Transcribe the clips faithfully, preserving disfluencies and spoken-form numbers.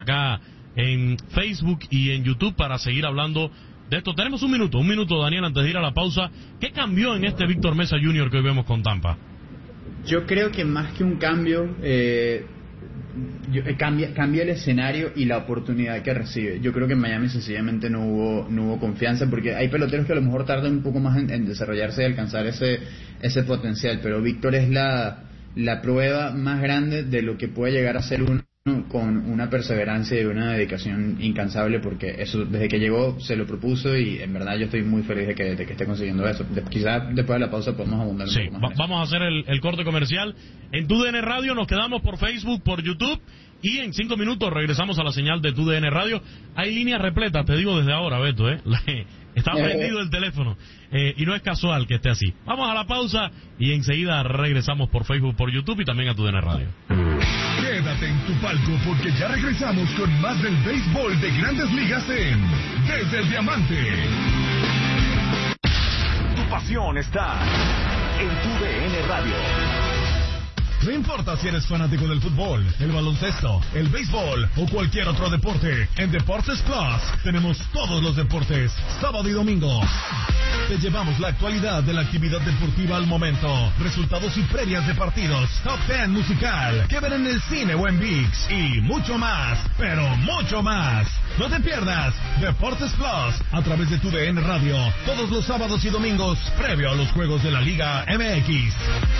acá en Facebook y en YouTube para seguir hablando de esto. Tenemos un minuto, un minuto, Daniel, antes de ir a la pausa. ¿Qué cambió en este Víctor Mesa junior que hoy vemos con Tampa? Yo creo que más que un cambio, eh, yo, eh, cambia, cambia el escenario y la oportunidad que recibe. Yo creo que en Miami sencillamente no hubo no hubo confianza, porque hay peloteros que a lo mejor tardan un poco más en, en desarrollarse y alcanzar ese ese potencial, pero Víctor es la, la prueba más grande de lo que puede llegar a ser uno con una perseverancia y una dedicación incansable, porque eso desde que llegó se lo propuso y en verdad yo estoy muy feliz de que, de que esté consiguiendo eso. De, quizás después de la pausa podemos abundar un sí, poco más. Va, vamos a hacer el, el corte comercial. En Tu D N Radio nos quedamos por Facebook, por YouTube, y en cinco minutos regresamos a la señal de Tu D N Radio. Hay líneas repletas, te digo desde ahora, Beto, ¿eh? Está prendido el teléfono, eh, y no es casual que esté así. Vamos a la pausa y enseguida regresamos por Facebook, por YouTube y también a Tu D N Radio. Quédate en tu palco porque ya regresamos con más del béisbol de Grandes Ligas en Desde el Diamante. Tu pasión está en Tu D N Radio. No importa si eres fanático del fútbol, el baloncesto, el béisbol o cualquier otro deporte, en Deportes Plus tenemos todos los deportes, sábado y domingo. Te llevamos la actualidad de la actividad deportiva al momento, resultados y previas de partidos, top diez musical, que ver en el cine o en ViX, y mucho más, pero mucho más. No te pierdas Deportes Plus a través de Tu D N Radio, todos los sábados y domingos, previo a los juegos de la Liga M X.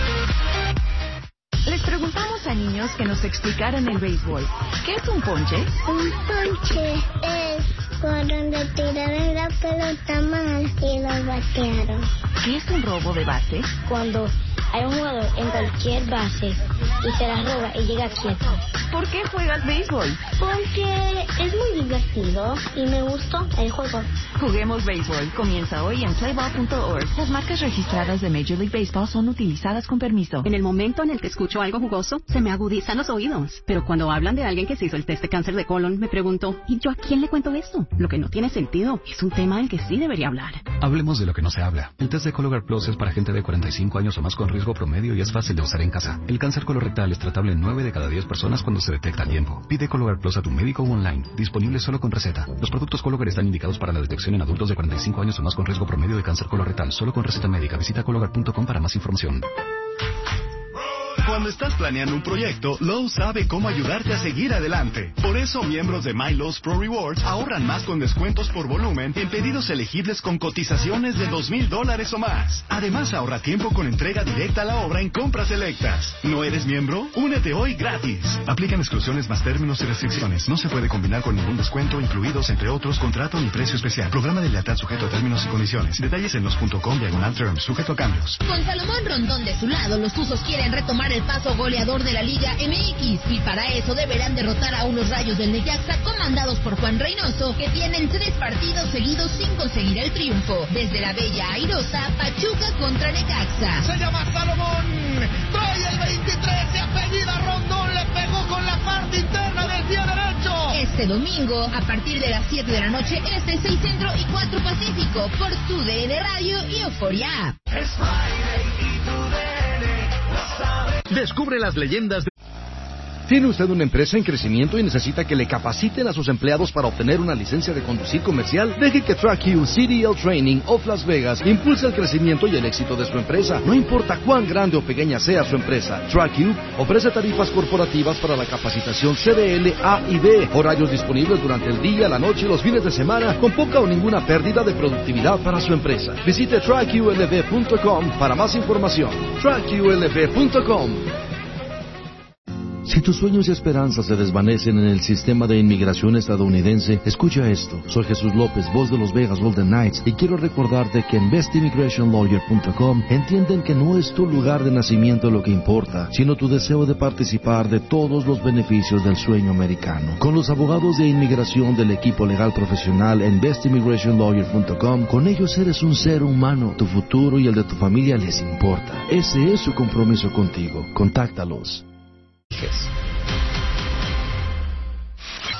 Les preguntamos a niños que nos explicaran el béisbol. ¿Qué es un ponche? Un ponche es cuando tiraron la pelota mal y lo batearon. ¿Qué es un robo de base? Cuando hay un jugador en cualquier base y se la roba y llega quieto. ¿Por qué juegas béisbol? Porque es muy divertido y me gustó el juego. Juguemos béisbol. Comienza hoy en playball punto org. Las marcas registradas de Major League Baseball son utilizadas con permiso. En el momento en el que escucho algo jugoso, se me agudizan los oídos. Pero cuando hablan de alguien que se hizo el test de cáncer de colon, me pregunto, ¿y yo a quién le cuento esto? Lo que no tiene sentido. Es un tema del que sí debería hablar. Hablemos de lo que no se habla. El test de Cologuard Plus es para gente de cuarenta y cinco años o más con riesgo promedio y es fácil de usar en casa. El cáncer colorectal es tratable en nueve de cada diez personas cuando se detecta a tiempo. Pide Cologuard Plus a tu médico o online. Disponible solo con receta. Los productos Cologuard están indicados para la detección en adultos de cuarenta y cinco años o más con riesgo promedio de cáncer colorectal. Solo con receta médica. Visita cologuard punto com para más información. Cuando estás planeando un proyecto, Lowe's sabe cómo ayudarte a seguir adelante. Por eso, miembros de My Lowe's Pro Rewards ahorran más con descuentos por volumen en pedidos elegibles con cotizaciones de dos mil dólares o más. Además, ahorra tiempo con entrega directa a la obra en compras selectas. ¿No eres miembro? Únete hoy gratis. Aplican exclusiones más términos y restricciones. No se puede combinar con ningún descuento, incluidos, entre otros, contrato ni precio especial. Programa de lealtad sujeto a términos y condiciones. Detalles en los punto com diagonal terms, sujeto a cambios. Con Salomón Rondón de su lado, los Tuzos quieren retomar el paso goleador de la Liga M X, y para eso deberán derrotar a unos Rayos del Necaxa comandados por Juan Reynoso, que tienen tres partidos seguidos sin conseguir el triunfo. Desde la bella airosa Pachuca contra Necaxa. Se llama Salomón, trae el veintitrés, se apellida Rondón, le pegó con la parte interna del pie derecho. Este domingo, a partir de las siete de la noche, este seis Centro y cuatro Pacífico, por Tu D N Radio y Euforia. Es Friday y Tu D N lo sabe. Descubre las leyendas de... ¿Tiene usted una empresa en crecimiento y necesita que le capaciten a sus empleados para obtener una licencia de conducir comercial? Deje que TrackU C D L Training of Las Vegas impulse el crecimiento y el éxito de su empresa. No importa cuán grande o pequeña sea su empresa, TrackU ofrece tarifas corporativas para la capacitación C D L, A y B, horarios disponibles durante el día, la noche y los fines de semana, con poca o ninguna pérdida de productividad para su empresa. Visite track U L V punto com para más información. track U L V punto com. Si tus sueños y esperanzas se desvanecen en el sistema de inmigración estadounidense, escucha esto. Soy Jesús López, voz de los Vegas Golden Knights, y quiero recordarte que en best immigration lawyer punto com entienden que no es tu lugar de nacimiento lo que importa, sino tu deseo de participar de todos los beneficios del sueño americano. Con los abogados de inmigración del equipo legal profesional en best immigration lawyer punto com, con ellos eres un ser humano. Tu futuro y el de tu familia les importa. Ese es su compromiso contigo. Contáctalos.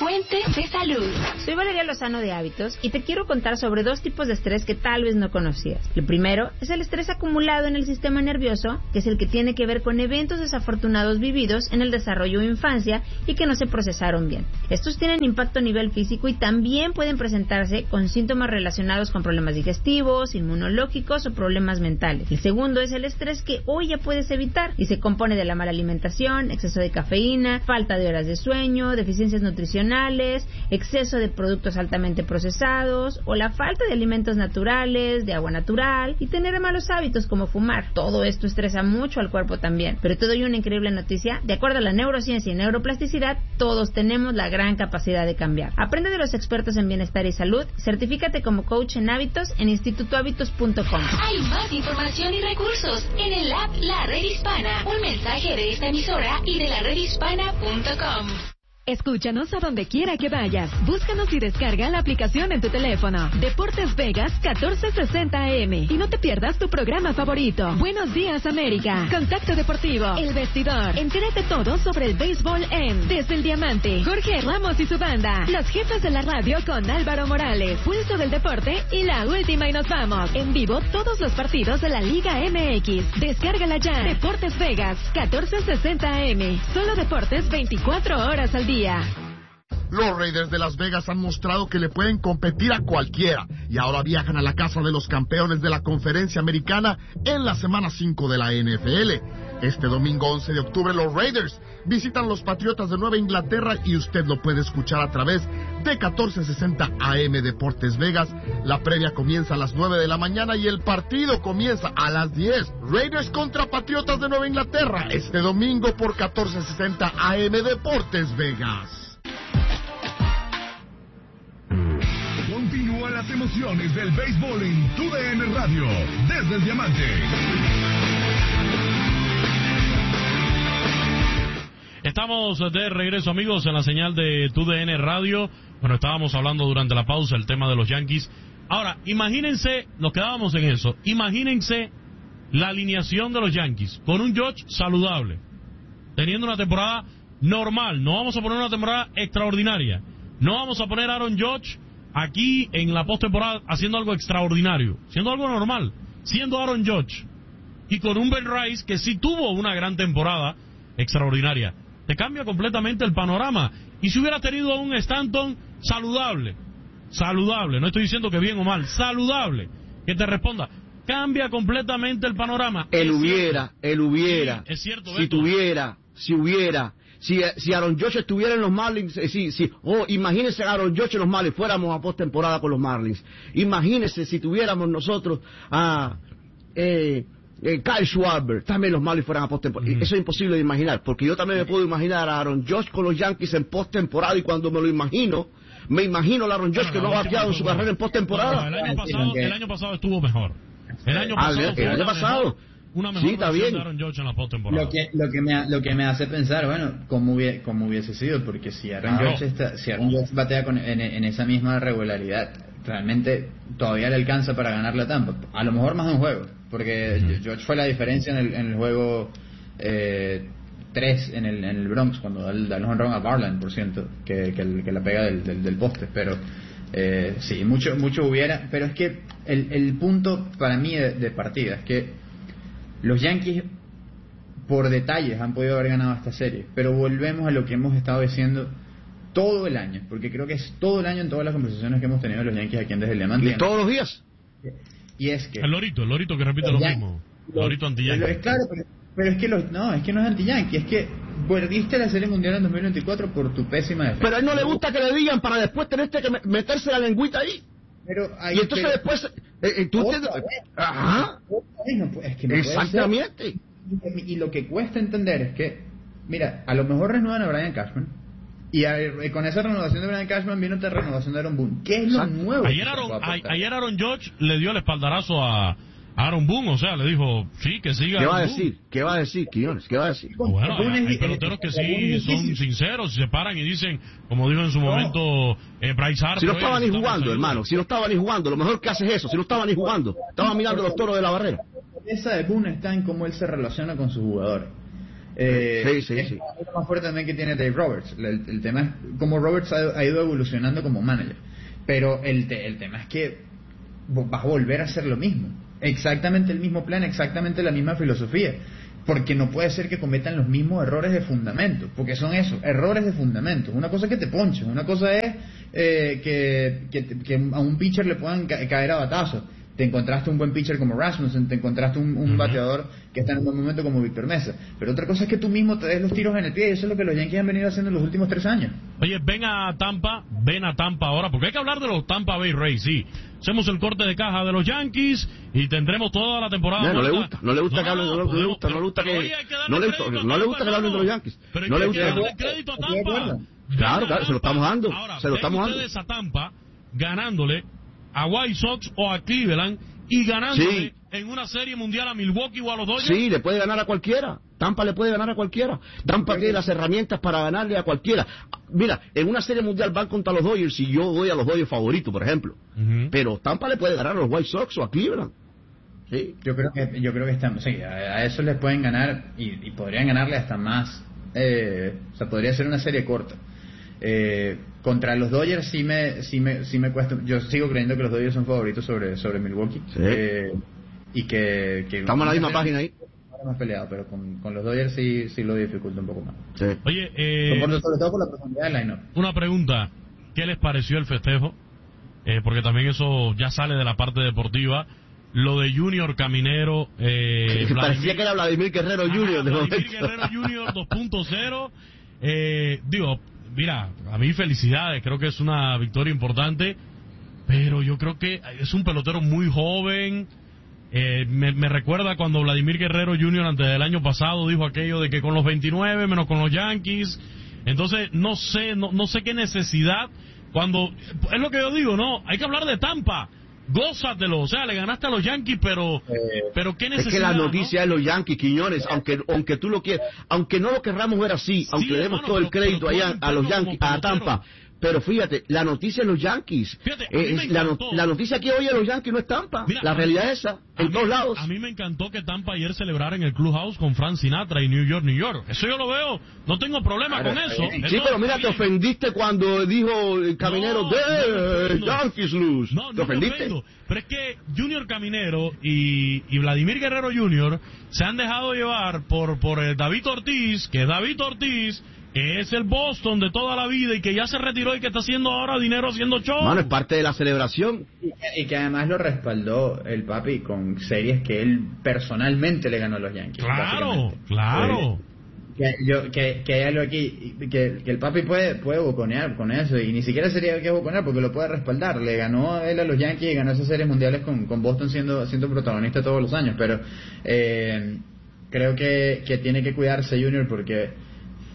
fuente de salud. Soy Valeria Lozano de Hábitos y te quiero contar sobre dos tipos de estrés que tal vez no conocías. Lo primero es el estrés acumulado en el sistema nervioso, que es el que tiene que ver con eventos desafortunados vividos en el desarrollo o infancia y que no se procesaron bien. Estos tienen impacto a nivel físico y también pueden presentarse con síntomas relacionados con problemas digestivos, inmunológicos o problemas mentales. El segundo es el estrés que hoy ya puedes evitar y se compone de la mala alimentación, exceso de cafeína, falta de horas de sueño, deficiencias nutricionales, exceso de productos altamente procesados o la falta de alimentos naturales, de agua natural y tener malos hábitos como fumar. Todo esto estresa mucho al cuerpo también. Pero te doy una increíble noticia. De acuerdo a la neurociencia y neuroplasticidad, todos tenemos la gran capacidad de cambiar. Aprende de los expertos en bienestar y salud. Certifícate como coach en hábitos en instituto hábitos punto com. Hay más información y recursos en el app La Red Hispana. Un mensaje de esta emisora y de la red hispana punto com. Escúchanos a donde quiera que vayas. Búscanos y descarga la aplicación en tu teléfono. Deportes Vegas catorce sesenta A M. Y no te pierdas tu programa favorito. Buenos días, América. Contacto Deportivo. El Vestidor. Entérate todo sobre el béisbol en Desde el Diamante. Jorge Ramos y su banda. Los jefes de la radio con Álvaro Morales. Pulso del Deporte y la última y nos vamos. En vivo todos los partidos de la Liga M X. Descárgala ya. Deportes Vegas catorce sesenta A M. Solo deportes veinticuatro horas al día. Los Raiders de Las Vegas han mostrado que le pueden competir a cualquiera y ahora viajan a la casa de los campeones de la Conferencia Americana en la semana cinco de la N F L. Este domingo once de octubre los Raiders visitan los Patriotas de Nueva Inglaterra y usted lo puede escuchar a través de catorce sesenta A M Deportes Vegas. La previa comienza a las nueve de la mañana y el partido comienza a las diez. Raiders contra Patriotas de Nueva Inglaterra este domingo por catorce sesenta A M Deportes Vegas. Continúan las emociones del béisbol en Tu D N Radio, desde el Diamante. Estamos de regreso, amigos, en la señal de Tu D N Radio. Bueno, estábamos hablando durante la pausa el tema de los Yankees. Ahora, imagínense, nos quedábamos en eso, imagínense la alineación de los Yankees con un Judge saludable, teniendo una temporada normal. No vamos a poner una temporada extraordinaria. No vamos a poner a Aaron Judge aquí en la postemporada haciendo algo extraordinario, siendo algo normal, siendo Aaron Judge. Y con un Ben Rice que sí tuvo una gran temporada extraordinaria. Te cambia completamente el panorama. Y si hubiera tenido a un Stanton saludable, saludable, no estoy diciendo que bien o mal, saludable, que te responda, cambia completamente el panorama. Él es hubiera, cierto. él hubiera, sí, es cierto, si Beto. tuviera, si hubiera, si, si Aaron Judge estuviera en los Marlins, eh, si, si, oh, imagínese a Aaron Judge en los Marlins, fuéramos a postemporada con los Marlins. Imagínese si tuviéramos nosotros a eh, eh, Kyle Schwarber, también los Marlins fueran a postemporada. Mm. Eso es imposible de imaginar, porque yo también me puedo imaginar a Aaron Judge con los Yankees en postemporada, y cuando me lo imagino, me imagino a Aaron Judge no, que no, no ha bateado en su carrera en postemporada. No, el, año pasado, el año pasado estuvo mejor. El año pasado, ah, el, el año pasado. Mejor. Una mejor sí, está versión bien. de Aaron Judge en la postemporada. Lo que, lo, que me, lo que me hace pensar, bueno, cómo hubiese, cómo hubiese sido, porque si Aaron claro. Judge está, si Aaron Judge batea con, en, en esa misma regularidad, realmente todavía le alcanza para ganar la Tampa. A lo mejor más de un juego, porque uh-huh. Judge fue la diferencia en el, en el juego eh, tres en el, en el Bronx, cuando da el, da el home run a Garland, por ciento, que, que, el, que la pega del, del, del poste, pero eh, sí, mucho, mucho hubiera, pero es que el, el punto para mí de, de partida es que los Yankees por detalles han podido haber ganado esta serie, pero volvemos a lo que hemos estado diciendo todo el año, porque creo que es todo el año en todas las conversaciones que hemos tenido de los Yankees aquí en Desde el Diamante. ¿Y todos los días? Y es que el Lorito, el Lorito que repite lo Yan- mismo, el Lorito anti-Yankee. Claro, pero, pero es que los, no, es que no es anti-Yankee, es que perdiste la Serie Mundial en dos mil veinticuatro por tu pésima defensa. Pero a él no le gusta que le digan para después tenerte que meterse la lengüita ahí. Pero ahí, y entonces pero, después eh, eh, tú te... Ajá. No, es que no exactamente. Y lo que cuesta entender es que, mira, a lo mejor renuevan a Brian Cashman y, a, y con esa renovación de Brian Cashman viene otra renovación de Aaron Boone. ¿Qué es lo Exacto. nuevo? Ayer Aaron, a, ayer Aaron Judge le dio el espaldarazo a Aaron Boone, o sea, le dijo, sí, que siga. ¿Qué va a Aaron decir? Boone. ¿Qué va a decir, Quiñones? ¿Qué va a decir? Bueno, hay, hay peloteros que sí son sinceros, se paran y dicen, como dijo en su momento eh, Bryce Harper. Si no estaba ni jugando, hermano, si no estaba ni jugando, lo mejor que hace es eso, si no estaba ni jugando, estaba mirando los toros de la barrera. Esa de Boone está en cómo él se relaciona con sus jugadores. Eh, sí, sí, es sí. lo más fuerte también que tiene Dave Roberts. El, el tema es cómo Roberts ha, ha ido evolucionando como manager. Pero el, te, el tema es que vas a volver a hacer lo mismo. Exactamente el mismo plan, exactamente la misma filosofía. Porque no puede ser que cometan los mismos errores de fundamento. Porque son eso, errores de fundamento. Una cosa es que te ponchen, una cosa es eh, que, que, que a un pitcher le puedan ca- caer a batazos. Te encontraste un buen pitcher como Rasmussen, te encontraste un, un uh-huh. bateador que está en un buen momento como Víctor Mesa. Pero otra cosa es que tú mismo te des los tiros en el pie, y eso es lo que los Yankees han venido haciendo en los últimos tres años. Oye, ven a Tampa, ven a Tampa ahora, porque hay que hablar de los Tampa Bay Rays, sí. Hacemos el corte de caja de los Yankees y tendremos toda la temporada. No, no le gusta, no le gusta no, que hablen, no, no le gusta, no le gusta que, no le gusta, no le gusta que hablen de los Yankees. Pero no le gusta que darle crédito a Tampa. Claro, claro, se lo estamos dando, ahora, se lo estamos dando. Ustedes a Tampa ganándole a White Sox o a Cleveland y ganándole sí. en una serie mundial a Milwaukee o a los Dodgers. Sí, le puede ganar a cualquiera. Tampa le puede ganar a cualquiera. Tampa tiene las herramientas para ganarle a cualquiera. Mira, en una serie mundial van contra los Dodgers y yo voy a los Dodgers favoritos, por ejemplo. Uh-huh. Pero Tampa le puede ganar a los White Sox o a Cleveland. Sí. Yo creo que yo creo que están, sí, a, a eso les pueden ganar y, y podrían ganarle hasta más. Eh, o sea, podría ser una serie corta. Eh, contra los Dodgers sí me sí me sí me cuesta. Yo sigo creyendo que los Dodgers son favoritos sobre sobre Milwaukee. Sí. Eh, y que, que estamos en la misma página ahí. Más peleado, pero con, con los Dodgers sí sí lo dificulta un poco más. Sí. Oye, eh, sobre todo por la profundidad del line-up. Una pregunta, ¿qué les pareció el festejo? Eh, porque también eso ya sale de la parte deportiva. Lo de Junior Caminero, eh, Vladimir, parecía que era Vladimir Guerrero Junior. De Vladimir Guerrero Junior dos punto cero. Eh, digo, mira, a mí felicidades, creo que es una victoria importante, pero yo creo que es un pelotero muy joven. Eh, me, me recuerda cuando Vladimir Guerrero Junior antes del año pasado dijo aquello de que con los veintinueve menos con los Yankees. Entonces no sé, no, no sé qué necesidad, cuando es lo que yo digo, no, hay que hablar de Tampa. Gózatelo, o sea, le ganaste a los Yankees, pero eh, pero qué necesidad. Es que la noticia ¿no? es los Yankees, Quiñones, aunque aunque tú lo quieras, aunque no lo querramos ver así, sí, aunque le demos hermano, todo el crédito pero, pero allá a los Yankees, a Tampa. Pero fíjate, la noticia es los Yankees. Fíjate, eh, la, no, la noticia que hoy es los Yankees no es Tampa. Mira, la realidad es esa, en mí, todos lados. A mí me encantó que Tampa ayer celebrara en el Clubhouse con Frank Sinatra y New York, New York. Eso yo lo veo, no tengo problema claro, con eso. Sí, eso pero mira, te ofendiste cuando dijo el Caminero no, de no Yankees lose. No, no ¿Te ofendiste? Me pero es que Junior Caminero y, y Vladimir Guerrero Junior se han dejado llevar por, por eh, David Ortiz, que es David Ortiz, que es el Boston de toda la vida y que ya se retiró y que está haciendo ahora dinero haciendo show. Bueno, es parte de la celebración. Y que, y que además lo respaldó el papi con series que él personalmente le ganó a los Yankees. Claro, claro. Eh, que, yo, que, que hay algo aquí, que, que el papi puede, puede boconear con eso y ni siquiera sería que boconear porque lo puede respaldar. Le ganó él a los Yankees y ganó esas series mundiales con, con Boston siendo, siendo protagonista todos los años. Pero eh, creo que, que tiene que cuidarse Junior porque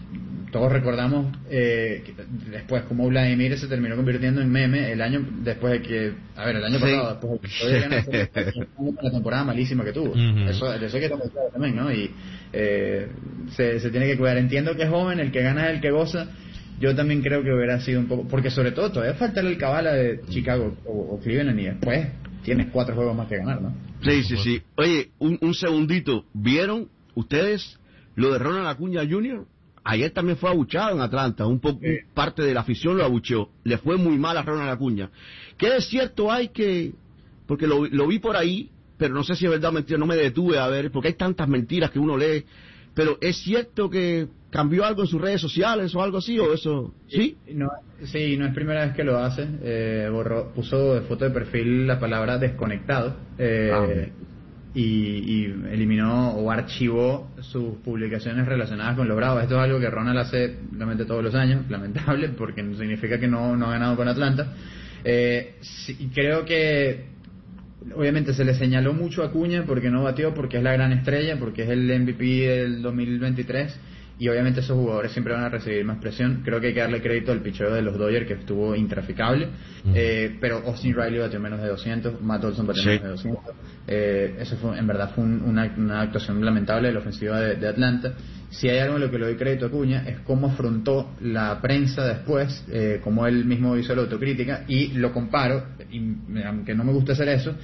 todos recordamos eh, que después como Vladimir se terminó convirtiendo en meme el año después de que, a ver, el año sí. pasado, después de ganar la temporada malísima que tuvo. Uh-huh. Eso, eso hay que tomar claro también, ¿no? Y eh, se, se tiene que cuidar. Entiendo que es joven, el que gana es el que goza. Yo también creo que hubiera sido un poco, porque sobre todo todavía falta el cabala de Chicago o, o Cleveland y después tienes cuatro juegos más que ganar, ¿no? Sí, sí, sí. Oye, un, un segundito. ¿Vieron ustedes lo de Ronald Acuña junior? Ayer también fue abuchado en Atlanta, un poco sí. parte de la afición lo abucheó, le fue muy mal a Ronald Acuña. ¿Qué de cierto hay que, porque lo, lo vi por ahí, pero no sé si es verdad o mentira, no me detuve a ver, porque hay tantas mentiras que uno lee, pero es cierto que cambió algo en sus redes sociales o algo así, o eso, ¿sí? No, sí, no es primera vez que lo hace, eh, borró, puso de foto de perfil la palabra desconectado, eh, ah. Y, y eliminó o archivó sus publicaciones relacionadas con los Bravos. Esto es algo que Ronald hace realmente todos los años, lamentable, porque significa que no, no ha ganado con Atlanta. Eh, sí, creo que obviamente se le señaló mucho a Acuña porque no batió, porque es la gran estrella, porque es el M V P del dos mil veintitrés, y obviamente esos jugadores siempre van a recibir más presión. Creo que hay que darle crédito al picheo de los Dodgers, que estuvo intraficable, uh-huh. eh, pero Austin Riley batió menos de doscientos, Matt Olson batió sí. menos de doscientos. Eh, eso fue, en verdad fue un, una, una actuación lamentable de la ofensiva de, de Atlanta. Si hay algo en lo que le doy crédito a Acuña es cómo afrontó la prensa después, eh, cómo él mismo hizo la autocrítica, y lo comparo, y aunque no me gusta hacer eso,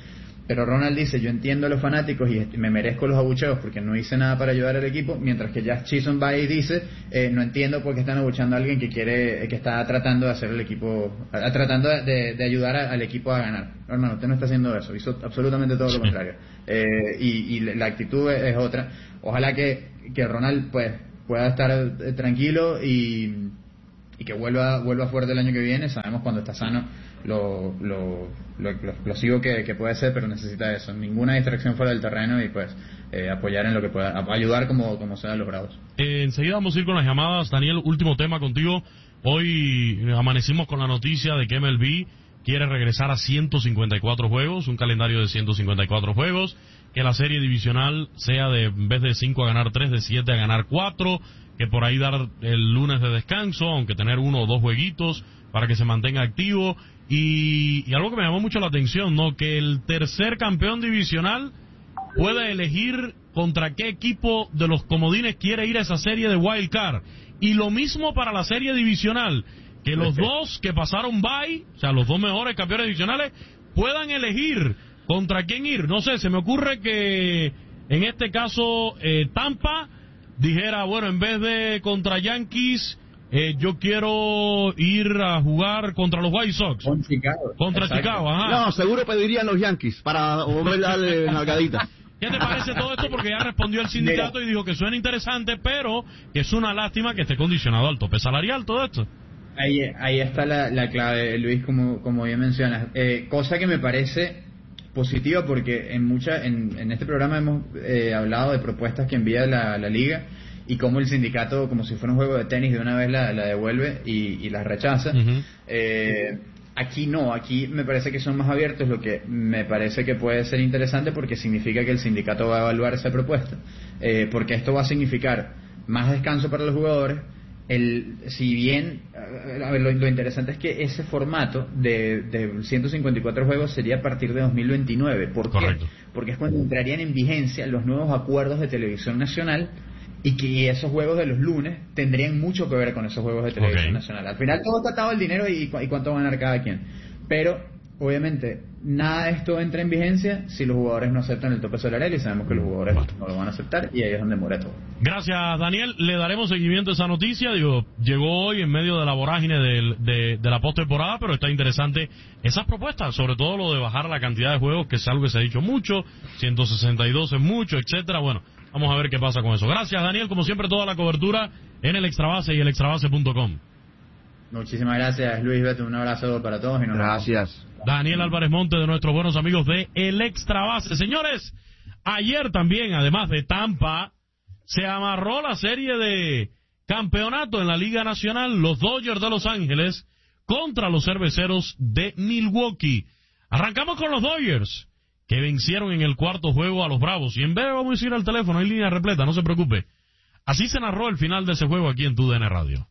Pero Ronald dice, yo entiendo a los fanáticos y me merezco los abucheos porque no hice nada para ayudar al equipo, mientras que Jazz Chisholm va y dice, eh, no entiendo por qué están abucheando a alguien que quiere, que está tratando de hacer el equipo, a, tratando de, de ayudar a, al equipo a ganar. No, hermano, usted no está haciendo eso, hizo absolutamente todo lo contrario. Eh, y, y la actitud es, es otra. Ojalá que, que Ronald pues pueda estar eh, tranquilo y, y que vuelva, vuelva fuerte el año que viene. Sabemos cuando está sano Lo, lo, lo, lo explosivo que, que puede ser, pero necesita eso, ninguna distracción fuera del terreno y pues eh, apoyar en lo que pueda, ayudar como, como sea a los Bravos. Eh, enseguida vamos a ir con las llamadas. Daniel, último tema contigo. Hoy amanecimos con la noticia de que M L B quiere regresar a ciento cincuenta y cuatro juegos, un calendario de ciento cincuenta y cuatro juegos, que la serie divisional sea de, en vez de cinco a ganar tres, de siete a ganar cuatro, que por ahí dar el lunes de descanso, aunque tener uno o dos jueguitos para que se mantenga activo. Y, y algo que me llamó mucho la atención, ¿no? Que el tercer campeón divisional pueda elegir contra qué equipo de los comodines quiere ir a esa serie de Wild Card. Y lo mismo para la serie divisional, que los dos que pasaron bye, o sea, los dos mejores campeones divisionales, puedan elegir contra quién ir. No sé, se me ocurre que en este caso eh, Tampa dijera, bueno, en vez de contra Yankees, Eh, yo quiero ir a jugar contra los White Sox. Con Chicago. Contra Exacto. Chicago, ajá. No, seguro pedirían los Yankees para darle nalgadita. ¿Qué te parece todo esto? Porque ya respondió el sindicato y dijo que suena interesante, pero que es una lástima que esté condicionado al tope salarial todo esto. Ahí, ahí está la, la clave, Luis, como, como bien mencionas. Eh, cosa que me parece positiva porque en mucha, en, en este programa hemos eh, hablado de propuestas que envía la, la liga y cómo el sindicato, como si fuera un juego de tenis, de una vez la, la devuelve y, y las rechaza. Uh-huh. eh, aquí no, aquí me parece que son más abiertos, lo que me parece que puede ser interesante porque significa que el sindicato va a evaluar esa propuesta, eh, porque esto va a significar más descanso para los jugadores. El, si bien, a ver, lo, lo interesante es que ese formato de, de ciento cincuenta y cuatro juegos sería a partir de dos mil veintinueve. ¿Por qué? Correcto. Porque es cuando entrarían en vigencia los nuevos acuerdos de televisión nacional y que esos juegos de los lunes tendrían mucho que ver con esos juegos de televisión okay. nacional. Al final todo está atado al dinero y, y cuánto va a ganar cada quien. Pero, obviamente, nada de esto entra en vigencia si los jugadores no aceptan el tope salarial y sabemos que los jugadores bueno. no lo van a aceptar y ahí es donde muere todo. Gracias, Daniel. Le daremos seguimiento a esa noticia. Digo, llegó hoy en medio de la vorágine del, de, de la postemporada, pero está interesante esas propuestas, sobre todo lo de bajar la cantidad de juegos, que es algo que se ha dicho mucho, ciento sesenta y dos es mucho, etcétera. Bueno, vamos a ver qué pasa con eso. Gracias, Daniel. Como siempre, toda la cobertura en el Extrabase y el extrabase punto com. Muchísimas gracias, Luis Beto. Un abrazo para todos. Y nos gracias. Vemos. Daniel Álvarez Monte, de nuestros buenos amigos de El Extrabase. Señores, ayer también, además de Tampa, se amarró la serie de campeonato en la Liga Nacional, los Dodgers de Los Ángeles contra los Cerveceros de Milwaukee. Arrancamos con los Dodgers, que vencieron en el cuarto juego a los Bravos. Y en breve vamos a ir al teléfono, hay línea repleta, no se preocupe. Así se narró el final de ese juego aquí en Tu D N Radio.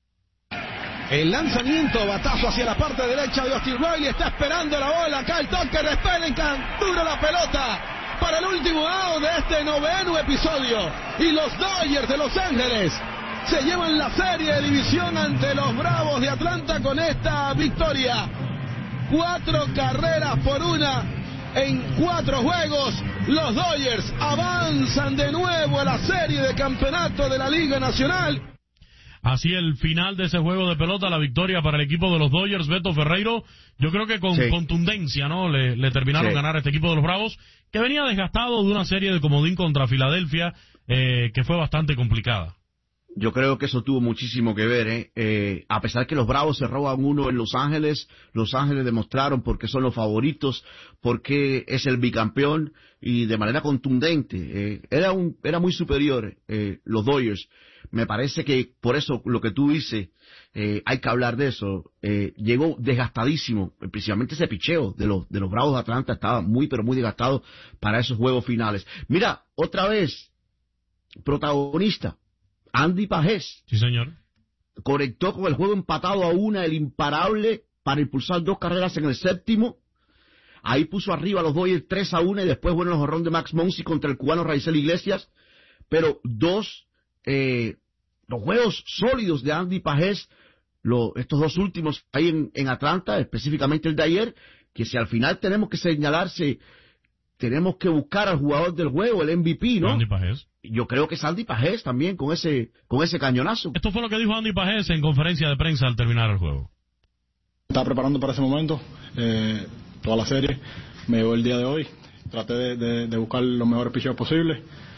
El lanzamiento, batazo hacia la parte derecha de Austin Riley, está esperando la bola, acá el toque, Repellingham, dura la pelota para el último out de este noveno episodio. Y los Dodgers de Los Ángeles se llevan la serie de división ante los Bravos de Atlanta con esta victoria. Cuatro carreras por una en cuatro juegos. Los Dodgers avanzan de nuevo a la serie de campeonato de la Liga Nacional. Así el final de ese juego de pelota, la victoria para el equipo de los Dodgers. Beto Ferreiro, yo creo que con sí. contundencia, ¿no? Le, le terminaron sí. ganar a este equipo de los Bravos, que venía desgastado de una serie de comodín contra Filadelfia, eh, que fue bastante complicada. Yo creo que eso tuvo muchísimo que ver, ¿eh? Eh, a pesar que los Bravos se roban uno en Los Ángeles, Los Ángeles demostraron por qué son los favoritos, por qué es el bicampeón, y de manera contundente. Eh, era un, era muy superior, eh, los Dodgers. Me parece que por eso lo que tú dices, eh, hay que hablar de eso. Eh, llegó desgastadísimo, principalmente ese picheo de los, de los Bravos de Atlanta estaba muy, pero muy desgastado para esos juegos finales. Mira, otra vez, protagonista, Andy Pajés. Sí, señor. Conectó con el juego empatado a una, el imparable, para impulsar dos carreras en el séptimo. Ahí puso arriba a los Dodgers tres a uno y después, bueno, el jorrón de Max Muncy contra el cubano Raisel Iglesias. Pero dos, eh, los juegos sólidos de Andy Pajés, lo, estos dos últimos ahí en, en Atlanta, específicamente el de ayer, que si al final tenemos que señalarse tenemos que buscar al jugador del juego, el M V P, ¿no? Andy Pajés. Yo creo que es Andy Pajés también con ese con ese cañonazo. Esto fue lo que dijo Andy Pajés en conferencia de prensa al terminar el juego. Estaba preparando para ese momento, eh, toda la serie, me llegó el día de hoy, traté de, de, de buscar los mejores picheos posibles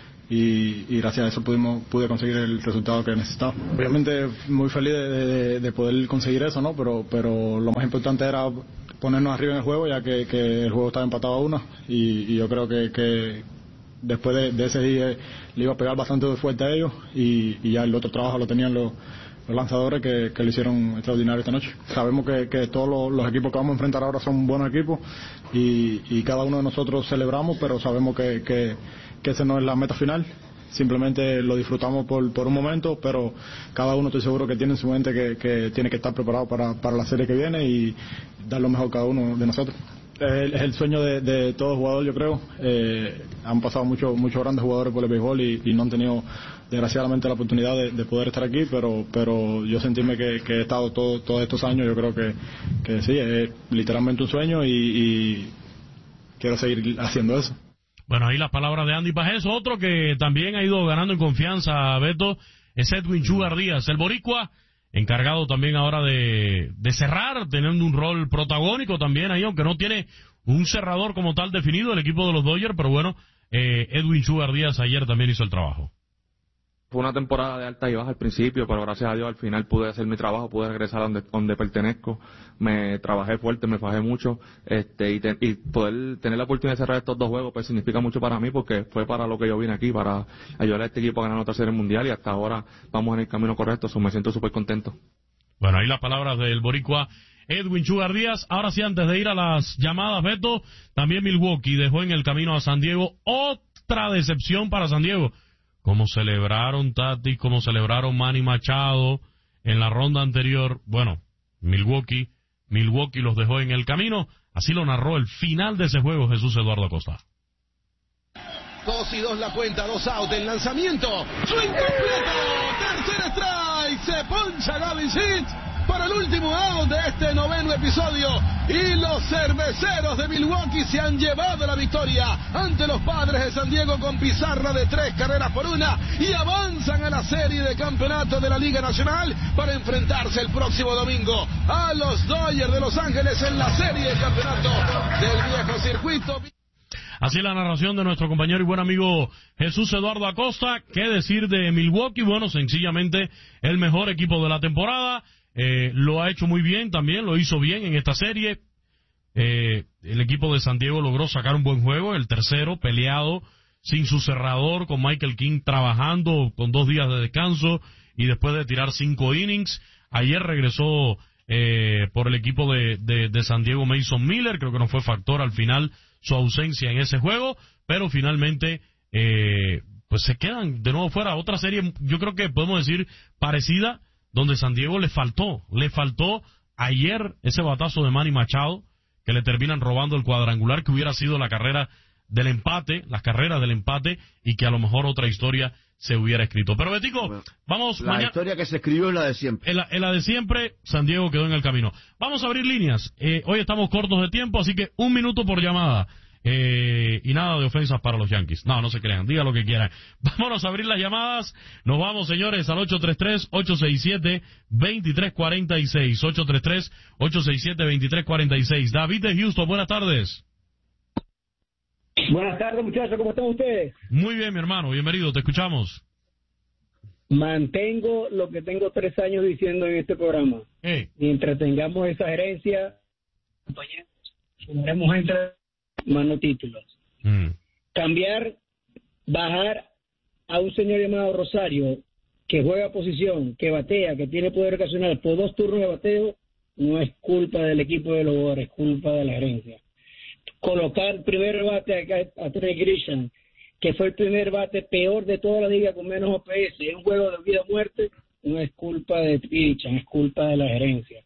y, y gracias a eso pudimos pude conseguir el resultado que necesitaba. Obviamente muy feliz de, de, de poder conseguir eso, ¿no? Pero, pero lo más importante era ponernos arriba en el juego, ya que, que el juego estaba empatado a uno y, y yo creo que, que después de, de ese día le iba a pegar bastante fuerte a ellos y, y ya el otro trabajo lo tenían los, los lanzadores que, que lo hicieron extraordinario esta noche. Sabemos que, que todos los, los equipos que vamos a enfrentar ahora son buenos equipos y, y cada uno de nosotros celebramos, pero sabemos que, que, que esa no es la meta final. Simplemente lo disfrutamos por, por un momento, pero cada uno estoy seguro que tiene en su mente que, que tiene que estar preparado para, para la serie que viene y dar lo mejor cada uno de nosotros. Es el sueño de, de todo jugador, yo creo. Eh, han pasado muchos muchos grandes jugadores por el béisbol y, y no han tenido, desgraciadamente, la oportunidad de, de poder estar aquí, pero pero yo sentirme que, que he estado todo, todos estos años, yo creo que, que sí, es literalmente un sueño y, y quiero seguir haciendo eso. Bueno, ahí las palabras de Andy Pajés. Otro que también ha ido ganando en confianza, Beto, es Edwin Sugar Díaz, el boricua, encargado también ahora de, de cerrar, teniendo un rol protagónico también ahí, aunque no tiene un cerrador como tal definido el equipo de los Dodgers, pero bueno, eh, Edwin Sugar Díaz ayer también hizo el trabajo. Fue una temporada de alta y baja al principio, pero gracias a Dios al final pude hacer mi trabajo, pude regresar a donde, donde pertenezco. Me trabajé fuerte, me fajé mucho, este, y, te, y poder tener la oportunidad de cerrar estos dos juegos pues significa mucho para mí, porque fue para lo que yo vine aquí, para ayudar a este equipo a ganar otra serie mundial, y hasta ahora vamos en el camino correcto, so me siento súper contento. Bueno, ahí las palabras del boricua Edwin Sugar Díaz. Ahora sí, antes de ir a las llamadas, Beto, también Milwaukee dejó en el camino a San Diego. Otra decepción para San Diego. Como celebraron Tatis, como celebraron Manny Machado en la ronda anterior. Bueno, Milwaukee, Milwaukee los dejó en el camino. Así lo narró el final de ese juego Jesús Eduardo Acosta. Dos y dos la cuenta, dos out, el lanzamiento. Swing completo, tercer strike, se poncha Gavin Sheets para el último out de este noveno episodio. Y los cerveceros de Milwaukee se han llevado la victoria ante los Padres de San Diego con pizarra de tres carreras por una y avanzan a la serie de campeonato de la Liga Nacional para enfrentarse el próximo domingo a los Dodgers de Los Ángeles en la serie de campeonato del viejo circuito. Así la narración de nuestro compañero y buen amigo Jesús Eduardo Acosta. ¿Qué decir de Milwaukee? Bueno, sencillamente el mejor equipo de la temporada. Eh, lo ha hecho muy bien también, lo hizo bien en esta serie. Eh, el equipo de San Diego logró sacar un buen juego, el tercero peleado, sin su cerrador, con Michael King trabajando con dos días de descanso y después de tirar cinco innings. Ayer regresó eh, por el equipo de, de, de San Diego Mason Miller, creo que no fue factor al final su ausencia en ese juego, pero finalmente eh, pues se quedan de nuevo fuera. Otra serie, yo creo que podemos decir parecida, donde San Diego le faltó, le faltó ayer ese batazo de Manny Machado, que le terminan robando el cuadrangular, que hubiera sido la carrera del empate, las carreras del empate, y que a lo mejor otra historia se hubiera escrito. Pero Betico, bueno, vamos la mañana. historia que se escribió es la de siempre. En la, en la de siempre, San Diego quedó en el camino. Vamos a abrir líneas. Eh, hoy estamos cortos de tiempo, así que un minuto por llamada. Eh, y nada de ofensas para los Yankees. No, no se crean, diga lo que quieran. Vámonos a abrir las llamadas. Nos vamos, señores, al ocho tres tres, ocho seis siete, dos tres cuatro seis. ocho tres tres, ocho seis siete, dos tres cuatro seis. David de Houston, buenas tardes. Buenas tardes, muchachos, ¿cómo están ustedes? Muy bien, mi hermano, bienvenido, te escuchamos. Mantengo lo que tengo tres años diciendo en este programa. Hey. Mientras tengamos esa gerencia, tendremos gente más no títulos. Mm. Cambiar, bajar a un señor llamado Rosario, que juega posición, que batea, que tiene poder ocasional por dos turnos de bateo, no es culpa del equipo de los jugadores, es culpa de la gerencia. Colocar primer bate a, a Trey Grisham, que fue el primer bate peor de toda la liga con menos O P S, en un juego de vida o muerte, no es culpa de Grisham, es culpa de la gerencia.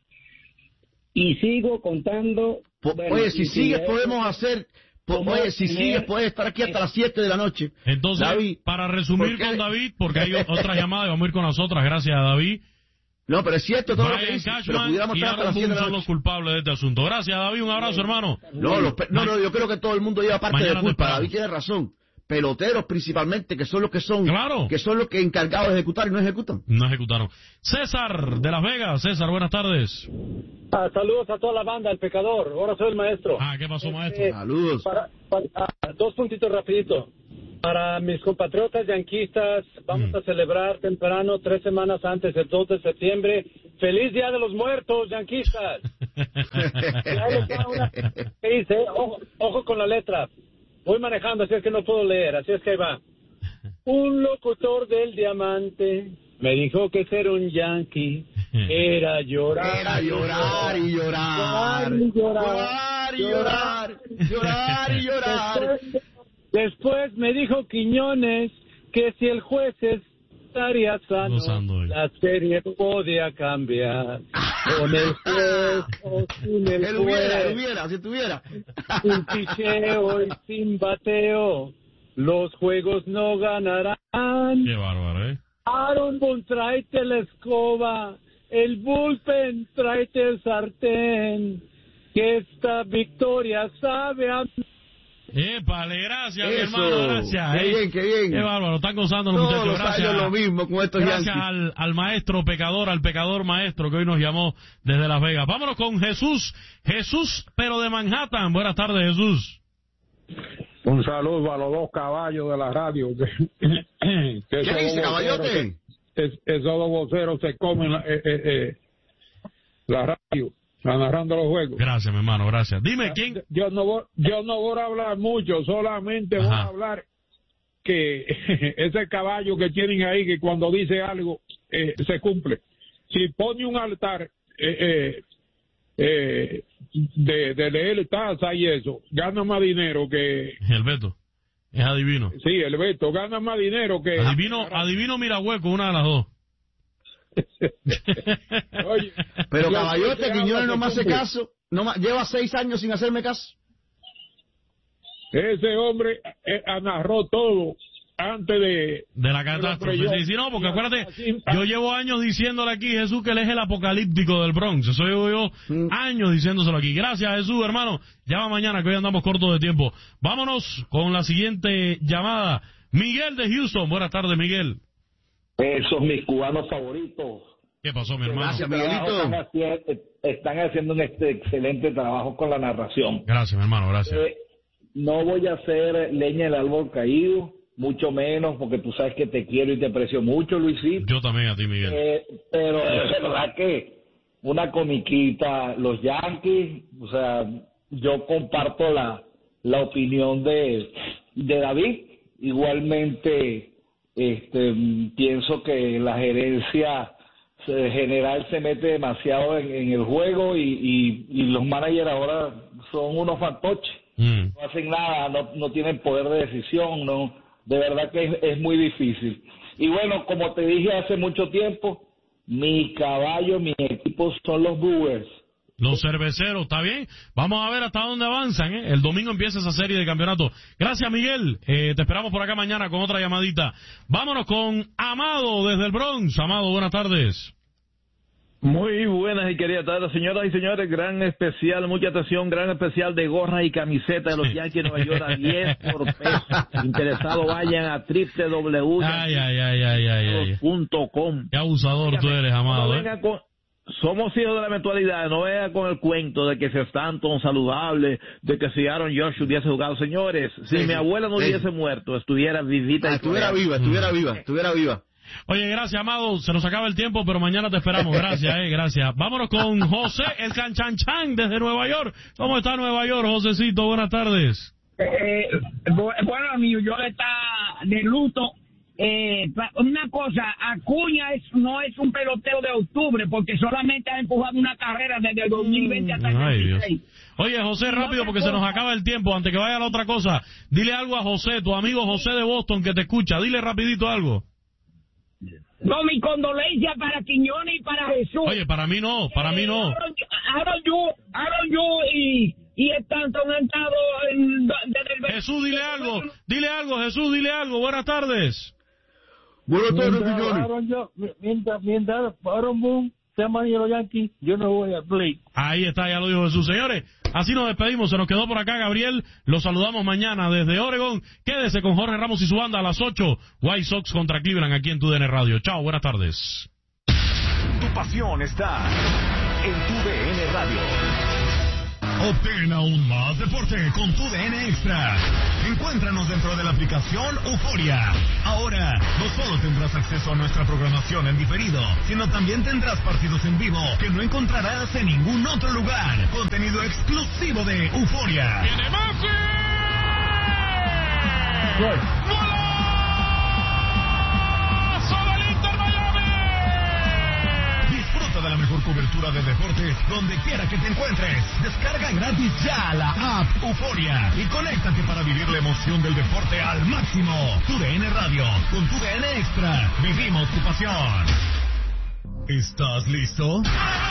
Y sigo contando... Po, bueno, oye, si sigues podemos hacer... Po, oye, si sigues puedes estar aquí hasta las siete de la noche. Entonces, David, para resumir con David, porque hay otras llamadas, vamos a ir con las otras, gracias a David. No, pero es cierto todo Brian lo que dice. Cashman Pero pudiéramos y estar hasta Aaron las siete Boone de la son noche. los culpables de este asunto. Gracias, David. Un abrazo, hermano. No, los pe- no, no, yo creo que todo el mundo lleva parte Mañana de te culpa. esperamos. David tiene razón. Peloteros principalmente, que son los que son, Claro. que son los que encargados de ejecutar y no ejecutan. No ejecutaron. César, de Las Vegas. César, buenas tardes. Ah, saludos a toda la banda, el pecador. Ahora soy el maestro. Ah, ¿qué pasó, maestro? Eh, Saludos. Para, para- ah, dos puntitos rapidito. Para mis compatriotas yanquistas, vamos Mm. a celebrar temprano, tres semanas antes del dos de septiembre. ¡Feliz Día de los Muertos, yanquistas! Y ahí les va una- ¿Qué dice? Ojo, ojo con la letra. Voy manejando, así es que no puedo leer, así es que ahí va. Un locutor del Diamante me dijo que ser un yanqui era llorar. Era llorar y llorar. Llorar y llorar. Llorar y llorar. Llorar y llorar. Después, después me dijo Quiñones que si el juez estaría sano, Gozando hoy. la serie podía cambiar. Con el juez o sin el Él hubiera, él juez, hubiera, si tuviera. sin picheo y sin bateo, los juegos no ganarán. Qué bárbaro, ¿eh? Aaron Boone, tráete la escoba, el bullpen, tráete el sartén, que esta victoria sabe a... Épale, gracias, mi Eso. hermano, gracias. Qué eh. bien, qué bien. Qué bárbaro, están gozando los Todos muchachos. los Gracias. años lo mismo con estos Gracias Yankees. al, al maestro pecador, al pecador maestro que hoy nos llamó desde Las Vegas. Vámonos con Jesús. Jesús, pero de Manhattan. Buenas tardes, Jesús. Un saludo a los dos caballos de la radio. Que, que ¿Qué esos dice, dos caballote? voceros se- es- esos dos voceros se comen la, eh, eh, eh, la radio, la narrando los juegos. Gracias, mi hermano, gracias. Dime, ¿quién? Yo no voy, yo no voy a hablar mucho, solamente voy Ajá. a hablar que ese caballo que tienen ahí, que cuando dice algo, eh, se cumple. Si pone un altar eh, eh, eh, de, de leer taza y eso, gana más dinero que... El Beto. Es adivino. Sí, el Beto gana más dinero que... Adivino, adivino Mirahueco, una de las dos. Oye, Pero lo caballote, que se Quiñones habla no se me hace cumple. caso. No ma- lleva seis años sin hacerme caso. Ese hombre eh, narró todo antes de... De la catástrofe. Pero yo- Sí, sí, no, porque acuérdate, así- yo llevo años diciéndole aquí, Jesús, que él es el apocalíptico del Bronx. Eso llevo yo años diciéndoselo aquí. Gracias, Jesús, hermano. Llama mañana, que hoy andamos cortos de tiempo. Vámonos con la siguiente llamada. Miguel de Houston. Buenas tardes, Miguel. Esos mis cubanos favoritos. ¿Qué pasó, mi hermano? Gracias, Miguelito. Están haciendo, están haciendo un este excelente trabajo con la narración. Gracias, mi hermano, gracias. Eh, no voy a hacer leña del árbol caído, mucho menos, porque tú sabes que te quiero y te aprecio mucho, Luisito. Yo también a ti, Miguel. Eh, pero de verdad que una comiquita, los Yankees, o sea, yo comparto la, la opinión de, de David. Igualmente, este, pienso que la gerencia general se mete demasiado en, en el juego y, y, y los managers ahora son unos fantoches. Mm. No hacen nada, no, no tienen poder de decisión, no, de verdad que es, es muy difícil. Y bueno, como te dije hace mucho tiempo, mi caballo, mi equipo son los Brewers. Los cerveceros, ¿está bien? Vamos a ver hasta dónde avanzan, ¿eh? El domingo empieza esa serie de campeonato. Gracias, Miguel. Eh, te esperamos por acá mañana con otra llamadita. Vámonos con Amado desde el Bronx. Amado, buenas tardes. Muy buenas y queridas tardes, señoras y señores. Gran especial, mucha atención, gran especial de gorra y camiseta de los Yankees de Nueva York a diez por peso. Interesados, vayan a doble u doble u doble u Ay, ay, ay, ay, ay, ay. punto com. Qué abusador tú eres, Amado, No ¿eh? vengan con- somos hijos de la eventualidad, no vengan con el cuento de que si Stanton saludable, de que si Aaron Josh hubiese jugado. Señores, si Sí, mi abuela no sí. hubiese muerto, estuviera vivita. Ah, y estuviera coleando. viva, estuviera viva, estuviera viva. Oye, gracias, Amado. Se nos acaba el tiempo, pero mañana te esperamos. Gracias, eh, gracias. Vámonos con José, el Canchanchan, desde Nueva York. ¿Cómo está Nueva York, Josecito? Buenas tardes. Eh, bu- bueno, mi New York está de luto. Eh, pa- una cosa, Acuña es, no es un pelotero de octubre porque solamente ha empujado una carrera desde el dos mil veinte hasta el Ay, Dios. veintiséis. Oye, José, rápido, porque se nos acaba el tiempo. Antes que vaya a la otra cosa, dile algo a José, tu amigo José de Boston, que te escucha. Dile rapidito algo. No, mi condolencia para Quiñones y para Jesús. Oye, para mí no, para mí no. Aaron, Aaron Yu, Aaron Yu y, y Stanton han estado en, desde el... Jesús, dile algo, dile algo, Jesús, dile algo. Buenas tardes. Buenas Mientras Aaron Yu- mientras, mientras Aaron Boone sean mañana los Yankees, yo no voy al play. Ahí está, ya lo dijo Jesús. Señores, así nos despedimos. Se nos quedó por acá Gabriel. Los saludamos mañana desde Oregon. Quédese con Jorge Ramos y su banda a las ocho. White Sox contra Cleveland aquí en Tu D N Radio. Chao, buenas tardes. Tu pasión está en Tu D N Radio. Obtén aún más deporte con Tu D N Extra. Encuéntranos dentro de la aplicación Euforia. Ahora, no solo tendrás acceso a nuestra programación en diferido, sino también tendrás partidos en vivo que no encontrarás en ningún otro lugar. Contenido exclusivo de Euforia. ¡Viene Messi! Disfruta de la mejor cobertura de deportes donde quiera que te encuentres. Descarga gratis ya la app Euforia y conéctate para vivir la emoción del deporte al máximo. Tu D N Radio, con Tu D N Extra, vivimos tu pasión. ¿Estás listo?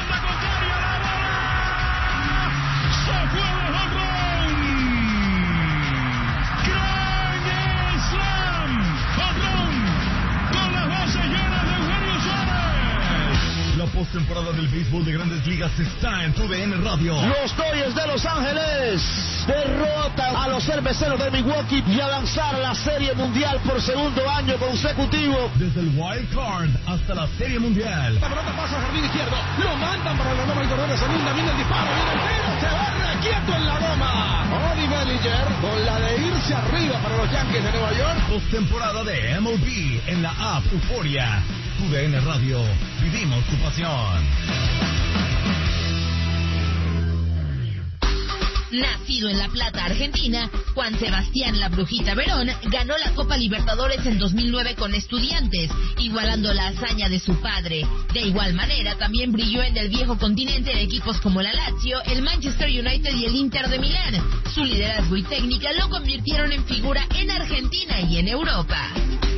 La postemporada del béisbol de Grandes Ligas está en Tu D N Radio. Los Dodgers de Los Ángeles derrotan a los cerveceros de Milwaukee y avanzar a la Serie Mundial por segundo año consecutivo. Desde el Wild Card hasta la Serie Mundial. La pelota pasa al jardín izquierdo, lo mandan para la goma y corredor de segunda, viene el disparo, viene el tiro, se va requieto en la goma. Odie Bellinger con la de irse arriba para los Yankees de Nueva York. Postemporada de M L B en la app Euforia. Tu D N Radio, vivimos tu pasión. Nacido en La Plata, Argentina, Juan Sebastián La Brujita Verón ganó la Copa Libertadores en dos mil nueve con Estudiantes, igualando la hazaña de su padre. De igual manera, también brilló en el viejo continente en equipos como la Lazio, el Manchester United y el Inter de Milán. Su liderazgo y técnica lo convirtieron en figura en Argentina y en Europa.